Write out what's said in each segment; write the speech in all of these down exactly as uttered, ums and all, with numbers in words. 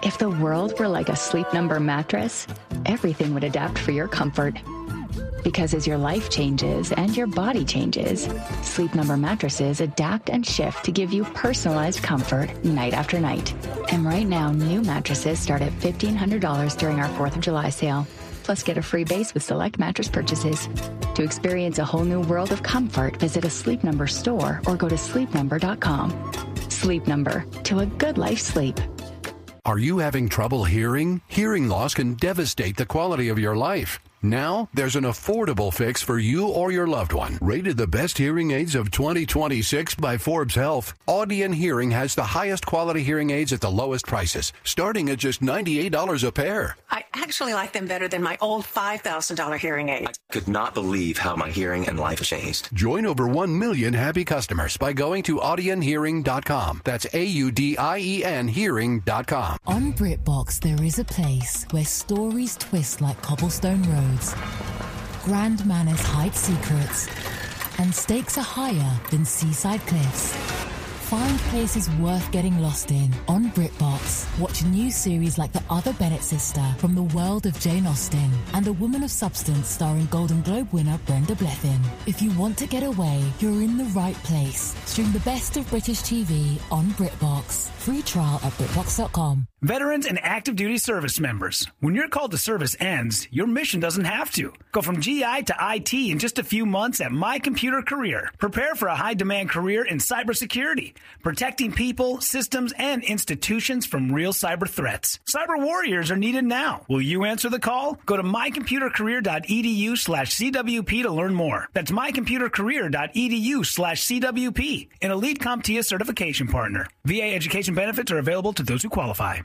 If the world were like a Sleep Number mattress, everything would adapt for your comfort. Because as your life changes and your body changes, Sleep Number mattresses adapt and shift to give you personalized comfort night after night. And right now, new mattresses start at fifteen hundred dollars during our fourth of July sale. Plus, get a free base with select mattress purchases. To experience a whole new world of comfort, visit a Sleep Number store or go to sleep number dot com. Sleep Number, to a good life sleep. Are you having trouble hearing? Hearing loss can devastate the quality of your life. Now, there's an affordable fix for you or your loved one. Rated the best hearing aids of twenty twenty-six by Forbes Health, Audion Hearing has the highest quality hearing aids at the lowest prices, starting at just ninety-eight dollars a pair. I actually like them better than my old five thousand dollars hearing aid. I could not believe how my hearing and life changed. Join over one million happy customers by going to audion hearing dot com. That's A U D I E N hearing dot com. On BritBox, there is a place where stories twist like cobblestone roads. Grand manners hide secrets, and stakes are higher than seaside cliffs. Find places worth getting lost in on BritBox. Watch new series like The Other Bennett Sister from the world of Jane Austen and A Woman of Substance starring Golden Globe winner Brenda Blethyn. If you want to get away, you're in the right place. Stream the best of British T V on BritBox. Free trial at BritBox dot com. Veterans and active duty service members, when your call to service ends, your mission doesn't have to. Go from G I to I T in just a few months at My Computer Career. Prepare for a high-demand career in cybersecurity, protecting people, systems, and institutions from real cyber threats. Cyber warriors are needed now. Will you answer the call? Go to my computer career dot e d u slash C W P to learn more. That's my computer career dot e d u slash C W P, an elite CompTIA certification partner. V A education benefits are available to those who qualify.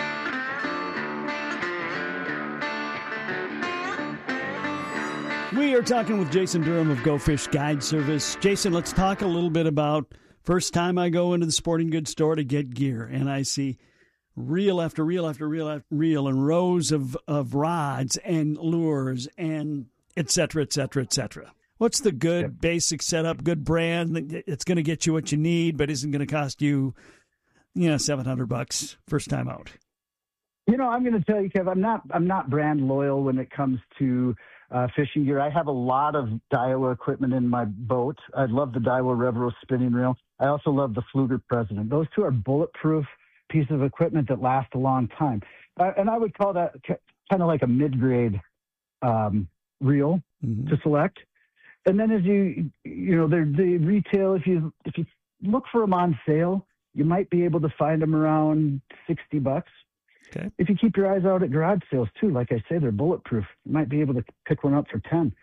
We are talking with Jason Durham of Go Fish Guide Service. Jason, let's talk a little bit about first time I go into the sporting goods store to get gear, and I see reel after reel after reel after reel and rows of, of rods and lures and et cetera, et cetera, et cetera. What's the good yep. basic setup, good brand that it's going to get you what you need, but isn't going to cost you, you know, seven hundred bucks first time out? You know, I'm going to tell you, Kev, I'm not, I'm not brand loyal when it comes to uh, fishing gear. I have a lot of Daiwa equipment in my boat. I love the Daiwa Revro spinning reel. I also love the Pflueger President. Those two are bulletproof pieces of equipment that last a long time. Uh, and I would call that kind of like a mid-grade um, reel mm-hmm. to select. And then as you, you know, they're the retail, if you, if you look for them on sale, you might be able to find them around sixty bucks. Okay. If you keep your eyes out at garage sales too, like I say, they're bulletproof. You might be able to pick one up for ten.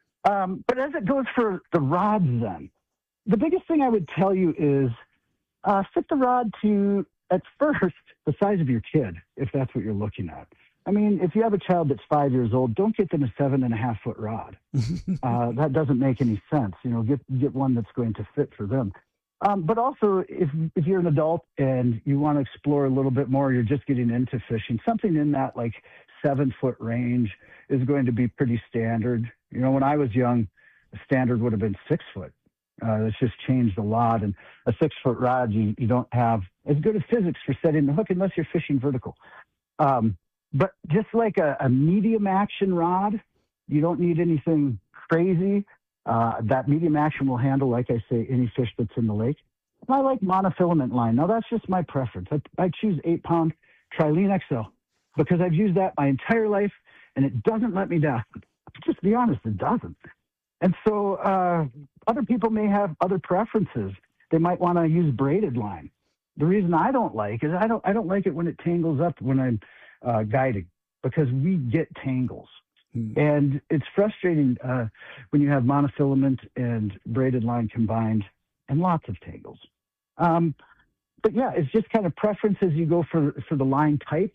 Um, but as it goes for the rods then, the biggest thing I would tell you is uh, fit the rod to, at first, the size of your kid, if that's what you're looking at. I mean, if you have a child that's five years old, don't get them a seven and a half foot rod. uh, that doesn't make any sense. You know, get get one that's going to fit for them. Um, but also, if if you're an adult and you want to explore a little bit more, you're just getting into fishing, something in that like seven foot range is going to be pretty standard. You know, when I was young, the standard would have been six foot. Uh, it's just changed a lot. And a six foot rod, you, you don't have as good a physics for setting the hook unless you're fishing vertical. Um, but just like a, a medium action rod, you don't need anything crazy. Uh, that medium action will handle, like I say, any fish that's in the lake. And I like monofilament line. Now, that's just my preference. I, I choose eight pound Trilene X L because I've used that my entire life, and it doesn't let me down. Just be honest, it doesn't. And so uh, other people may have other preferences. They might want to use braided line. The reason I don't like is I don't I don't like it when it tangles up when I'm uh, guiding because we get tangles. Hmm. And it's frustrating uh, when you have monofilament and braided line combined and lots of tangles. Um, but yeah, it's just kind of preferences you go for for the line type.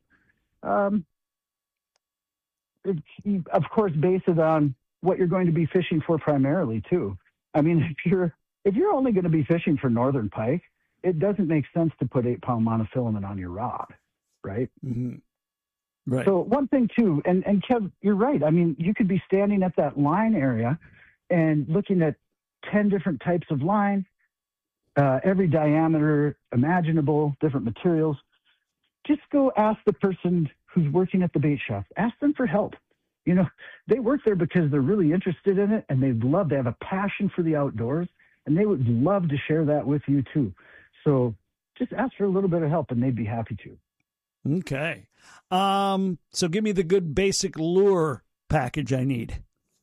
Um, it, you, of course, base it on what you're going to be fishing for primarily too. I mean, if you're if you're only going to be fishing for northern pike, it doesn't make sense to put eight pound monofilament on your rod, right? Mm-hmm. Right. So one thing too, and, and Kev, you're right. I mean, you could be standing at that line area and looking at ten different types of line, uh, every diameter imaginable, different materials. just go ask the person who's working at the bait shop. Ask them for help. You know, they work there because they're really interested in it, and they'd love to have a passion for the outdoors, and they would love to share that with you too. So just ask for a little bit of help, and they'd be happy to. Okay. Um, so give me the good basic lure package I need.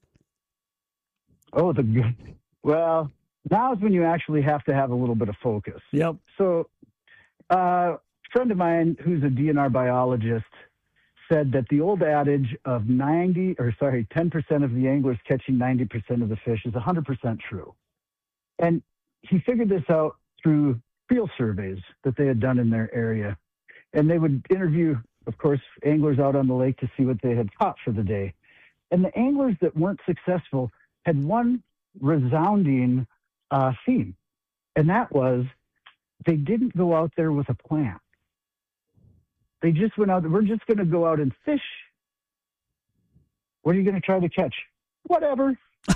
Oh, the good. Well, now is when you actually have to have a little bit of focus. Yep. So uh, a friend of mine who's a D N R biologist said that the old adage of ninety, or sorry, ten percent of the anglers catching ninety percent of the fish is one hundred percent true. And he figured this out through field surveys that they had done in their area. And they would interview, of course, anglers out on the lake to see what they had caught for the day. And the anglers that weren't successful had one resounding uh, theme. And that was they didn't go out there with a plan. They just went out, we're just going to go out and fish. What are you going to try to catch? Whatever.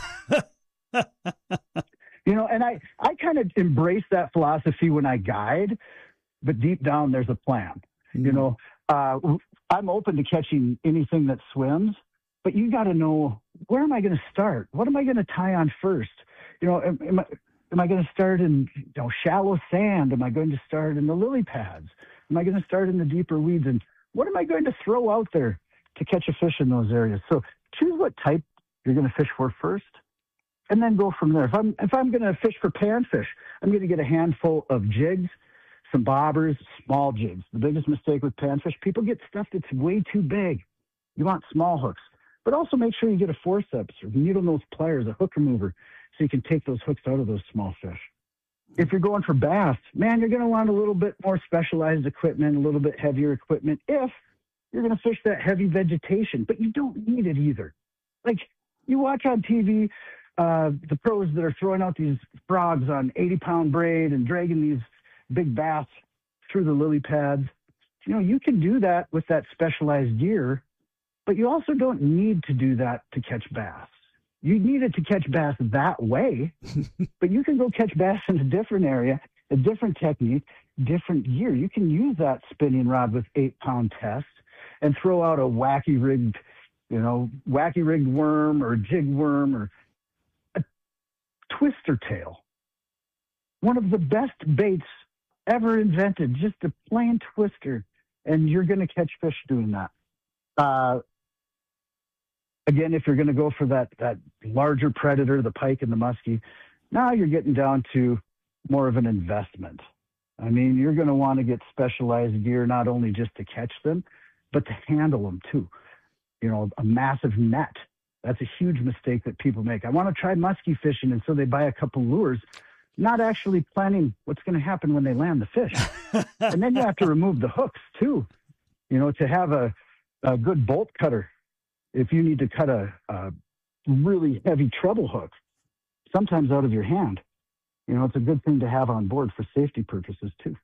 You know, and I, I kind of embrace that philosophy when I guide, but deep down there's a plan. Mm-hmm. You know, uh, I'm open to catching anything that swims, but you got to know, where am I going to start? What am I going to tie on first? You know, am, am I, am I going to start in, you know, shallow sand? Am I going to start in the lily pads? Am I going to start in the deeper weeds? And what am I going to throw out there to catch a fish in those areas? So choose what type you're going to fish for first, and then go from there. If I'm if I'm going to fish for panfish, I'm going to get a handful of jigs, some bobbers, small jigs. The biggest mistake with panfish, people get stuff that's way too big. You want small hooks, but also make sure you get a forceps or needle nose pliers, a hook remover, so you can take those hooks out of those small fish. If you're going for bass, man, you're going to want a little bit more specialized equipment, a little bit heavier equipment if you're going to fish that heavy vegetation, but you don't need it either. Like, you watch on T V, uh, the pros that are throwing out these frogs on eighty pound braid and dragging these big bass through the lily pads. You know, you can do that with that specialized gear, but you also don't need to do that to catch bass. You need it to catch bass that way, but you can go catch bass in a different area, a different technique, different gear. You can use that spinning rod with eight pound test and throw out a wacky rigged, you know, wacky rigged worm or jig worm or a twister tail. One of the best baits ever invented, just a plain twister, and you're going to catch fish doing that. Uh, Again, if you're going to go for that that larger predator, the pike and the muskie, now you're getting down to more of an investment. I mean, you're going to want to get specialized gear, not only just to catch them, but to handle them too. You know, a massive net. That's a huge mistake that people make. I want to try muskie fishing, and so they buy a couple lures, not actually planning what's going to happen when they land the fish. And then you have to remove the hooks too, you know, to have a, a good bolt cutter. If you need to cut a, a really heavy treble hook, sometimes out of your hand, you know, it's a good thing to have on board for safety purposes too.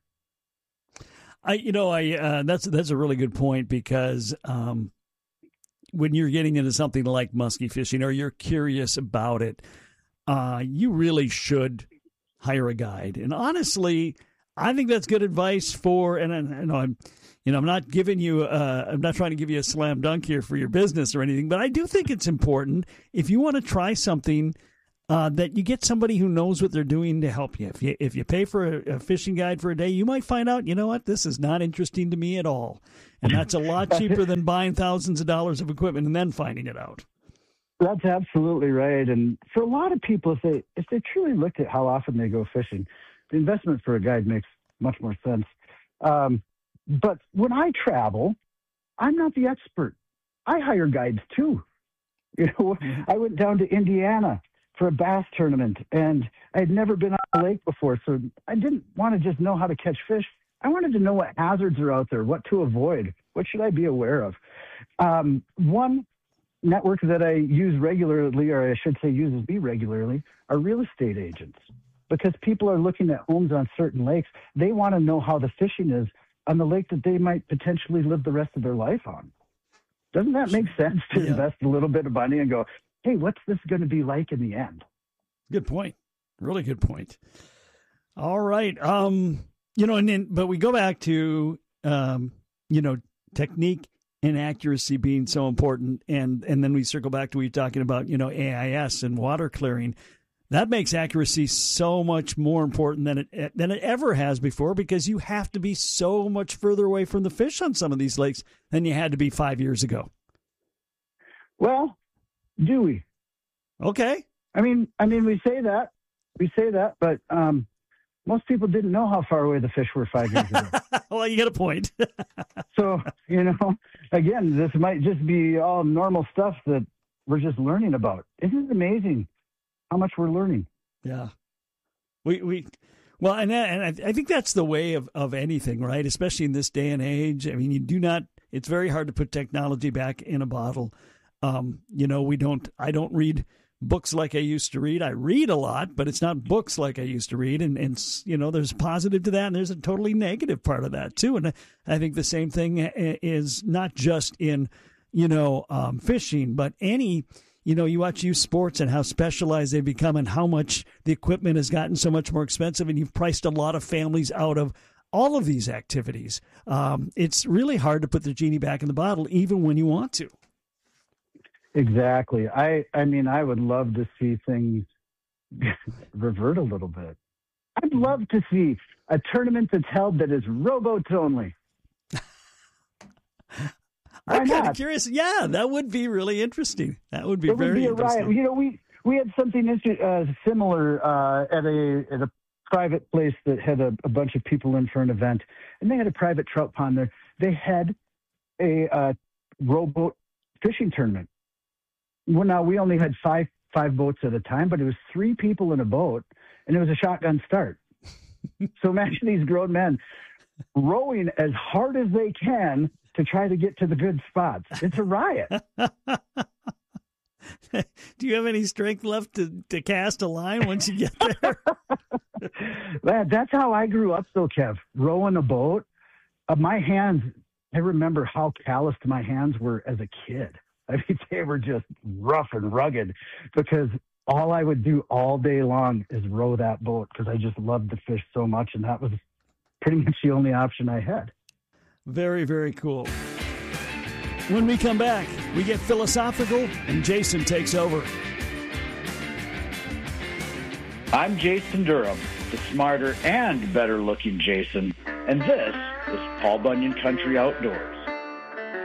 I, you know, I uh, that's that's a really good point, because um, when you're getting into something like muskie fishing, or you're curious about it, uh, you really should hire a guide. And honestly, I think that's good advice for. And I, I know I'm. You know, I'm not giving you, uh, I'm not trying to give you a slam dunk here for your business or anything, but I do think it's important, if you want to try something, uh, that you get somebody who knows what they're doing to help you. If you, if you pay for a, a fishing guide for a day, you might find out, you know what, this is not interesting to me at all. And that's a lot cheaper than buying thousands of dollars of equipment and then finding it out. That's absolutely right. And for a lot of people, if they, if they truly looked at how often they go fishing, the investment for a guide makes much more sense. Um, But when I travel, I'm not the expert. I hire guides too. You know, I went down to Indiana for a bass tournament, and I had never been on a lake before, so I didn't want to just know how to catch fish. I wanted to know what hazards are out there, what to avoid, what should I be aware of. Um, one network that I use regularly, or I should say uses me regularly, are real estate agents. Because people are looking at homes on certain lakes, they want to know how the fishing is on the lake that they might potentially live the rest of their life on. Doesn't that make sense to yeah. invest a little bit of money and go, hey, what's this going to be like in the end? Good point. Really good point. All right. Um, you know, and then, but we go back to, um, you know, technique and accuracy being so important. And, and then we circle back to what you're talking about, you know, A I S and water clearing. That makes accuracy so much more important than it than it ever has before, because you have to be so much further away from the fish on some of these lakes than you had to be five years ago. Well, do we? Okay. I mean, I mean, we say that, we say that, but um, most people didn't know how far away the fish were five years ago. Well, you got a point. So, you know, again, this might just be all normal stuff that we're just learning about. Isn't it amazing how much we're learning? Yeah. We, we, well, and, that, and I, I think that's the way of, of anything, right? Especially in this day and age. I mean, you do not, it's very hard to put technology back in a bottle. Um, you know, we don't, I don't read books like I used to read. I read a lot, but it's not books like I used to read. And, and you know, there's a positive to that, and there's a totally negative part of that too. And I think the same thing is not just in, you know, um, fishing, but any, you know, you watch youth sports and how specialized they've become and how much the equipment has gotten so much more expensive, and you've priced a lot of families out of all of these activities. Um, it's really hard to put the genie back in the bottle, even when you want to. Exactly. I, I mean, I would love to see things revert a little bit. I'd love to see a tournament that's held that is rowboats only. I'm kind of curious. Yeah, that would be really interesting. That would be it very would be a interesting. riot. You know, we, we had something uh, similar uh, at a at a private place that had a, a bunch of people in for an event, and they had a private trout pond there. They had a uh, rowboat fishing tournament. Well, now we only had five five boats at a time, but it was three people in a boat, and it was a shotgun start. So imagine these grown men rowing as hard as they can to try to get to the good spots. It's a riot. Do you have any strength left to, to cast a line once you get there? Man, that's how I grew up, though, Kev. Rowing a boat. Uh, my hands, I remember how calloused my hands were as a kid. I mean, they were just rough and rugged because all I would do all day long is row that boat because I just loved the fish so much, and that was pretty much the only option I had. Very, very cool. When we come back, we get philosophical, and Jason takes over. I'm Jason Durham, the smarter and better-looking Jason, and this is Paul Bunyan Country Outdoors.